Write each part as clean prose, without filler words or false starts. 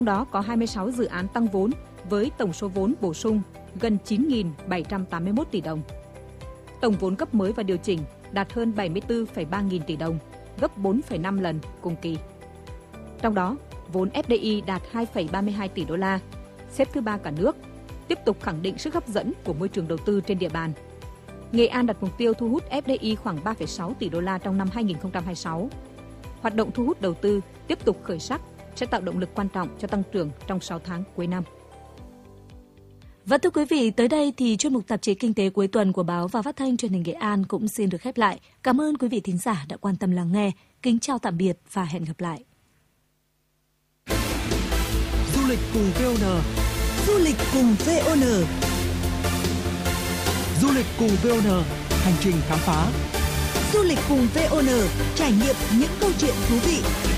Trong đó có 26 dự án tăng vốn với tổng số vốn bổ sung gần 9.781 tỷ đồng. Tổng vốn cấp mới và điều chỉnh đạt hơn 74,3 nghìn tỷ đồng, gấp 4,5 lần cùng kỳ. Trong đó, vốn FDI đạt 2,32 tỷ đô la, xếp thứ 3 cả nước, tiếp tục khẳng định sức hấp dẫn của môi trường đầu tư trên địa bàn. Nghệ An đặt mục tiêu thu hút FDI khoảng 3,6 tỷ đô la trong năm 2026. Hoạt động thu hút đầu tư tiếp tục khởi sắc sẽ tạo động lực quan trọng cho tăng trưởng trong 6 tháng cuối năm. Và thưa quý vị, tới đây thì chuyên mục tạp chí Kinh tế cuối tuần của Báo và Phát thanh Truyền hình Nghệ An cũng xin được khép lại. Cảm ơn quý vị thính giả đã quan tâm lắng nghe. Kính chào tạm biệt và hẹn gặp lại. Du lịch cùng VON. Du lịch cùng VON. Du lịch cùng VON, hành trình khám phá. Du lịch cùng VON, trải nghiệm những câu chuyện thú vị.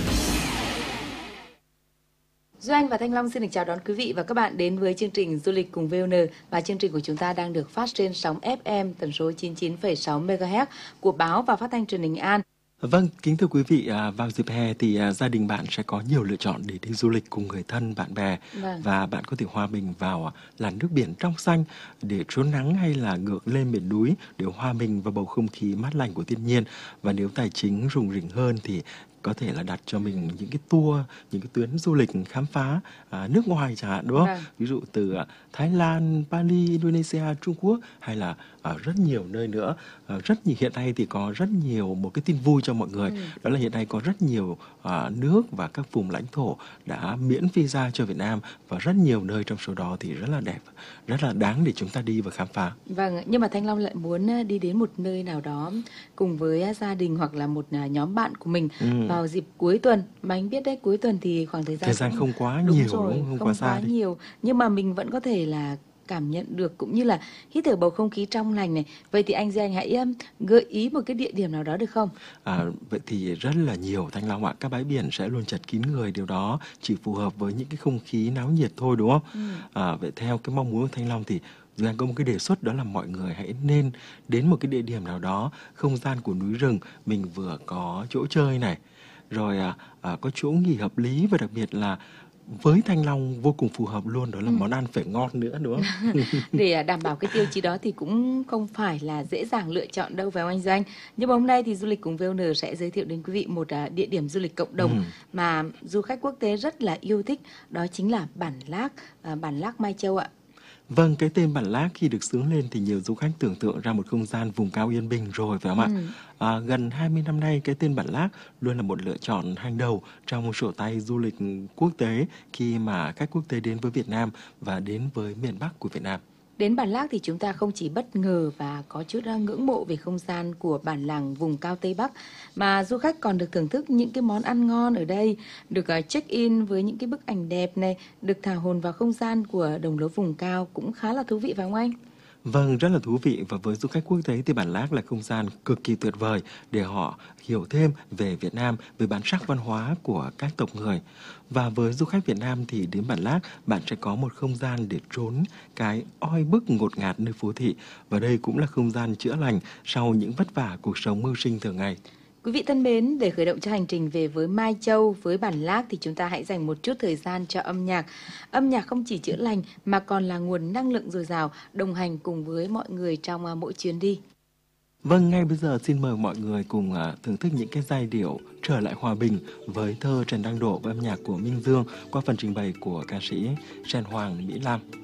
Duy Anh và Thanh Long xin được chào đón quý vị và các bạn đến với chương trình Du lịch cùng VON, và chương trình của chúng ta đang được phát trên sóng FM tần số 99,6 MHz của Báo và Phát thanh Truyền hình Nghệ An. Vâng, kính thưa quý vị, vào dịp hè thì gia đình bạn sẽ có nhiều lựa chọn để đi du lịch cùng người thân, bạn bè. Và bạn có thể hòa mình vào làn nước biển trong xanh để trốn nắng, hay là ngược lên miền núi để hòa mình vào bầu không khí mát lành của thiên nhiên. Và nếu tài chính rủng rỉnh hơn thì có thể là đặt cho mình những cái tour, những cái tuyến du lịch khám phá nước ngoài chẳng hạn, đúng không? Ví dụ từ Thái Lan, Bali, Indonesia, Trung Quốc, hay là rất nhiều nơi nữa. Hiện nay thì có rất nhiều một cái tin vui cho mọi người. Đó là hiện nay có rất nhiều nước và các vùng lãnh thổ đã miễn visa cho Việt Nam, và rất nhiều nơi trong số đó thì rất là đẹp, rất là đáng để chúng ta đi và khám phá. Vâng, nhưng mà Thanh Long lại muốn đi đến một nơi nào đó cùng với gia đình hoặc là một nhóm bạn của mình vào dịp cuối tuần. Mà anh biết đấy, cuối tuần thì khoảng thời gian không quá đúng nhiều, rồi, đúng không? Không quá xa quá nhiều, nhưng mà mình vẫn có thể là cảm nhận được cũng như là hít thở bầu không khí trong lành này. Vậy thì anh Duy Anh hãy gợi ý một cái địa điểm nào đó được không? Vậy thì rất là nhiều, Thanh Long ạ. Các bãi biển sẽ luôn chật kín người, điều đó chỉ phù hợp với những cái không khí náo nhiệt thôi, đúng không? Vậy theo cái mong muốn của Thanh Long thì Duy Anh có một cái đề xuất, đó là mọi người hãy nên đến một cái địa điểm nào đó, không gian của núi rừng, mình vừa có chỗ chơi này, rồi có chỗ nghỉ hợp lý, và đặc biệt là với Thanh Long vô cùng phù hợp luôn, đó là món ăn phải ngon nữa, đúng không? Để đảm bảo cái tiêu chí đó thì cũng không phải là dễ dàng lựa chọn đâu, phải không anh Duy Anh? Nhưng mà hôm nay thì Du lịch cùng VON sẽ giới thiệu đến quý vị một địa điểm du lịch cộng đồng mà du khách quốc tế rất là yêu thích, đó chính là Bản Lác Mai Châu ạ. Vâng, cái tên Bản Lác khi được xướng lên thì nhiều du khách tưởng tượng ra một không gian vùng cao yên bình rồi, phải không ạ? Gần 20 năm nay, cái tên Bản Lác luôn là một lựa chọn hàng đầu trong sổ tay du lịch quốc tế khi mà khách quốc tế đến với Việt Nam và đến với miền Bắc của Việt Nam. Đến Bản Lác thì chúng ta không chỉ bất ngờ và có chút ngưỡng mộ về không gian của bản làng vùng cao Tây Bắc, mà du khách còn được thưởng thức những cái món ăn ngon ở đây, được check-in với những cái bức ảnh đẹp này, được thả hồn vào không gian của đồng lúa vùng cao, cũng khá là thú vị, phải không anh? Vâng, rất là thú vị, và với du khách quốc tế thì Bản Lác là không gian cực kỳ tuyệt vời để họ hiểu thêm về Việt Nam, về bản sắc văn hóa của các tộc người. Và với du khách Việt Nam thì đến Bản Lác, bạn sẽ có một không gian để trốn cái oi bức ngột ngạt nơi phố thị, và đây cũng là không gian chữa lành sau những vất vả cuộc sống mưu sinh thường ngày. Quý vị thân mến, để khởi động cho hành trình về với Mai Châu, với Bản Lác thì chúng ta hãy dành một chút thời gian cho âm nhạc. Âm nhạc không chỉ chữa lành mà còn là nguồn năng lượng dồi dào, đồng hành cùng với mọi người trong mỗi chuyến đi. Vâng, ngay bây giờ xin mời mọi người cùng thưởng thức những cái giai điệu Trở lại hòa bình với thơ Trần Đăng Độ và âm nhạc của Minh Dương qua phần trình bày của ca sĩ Trần Hoàng Mỹ Lam.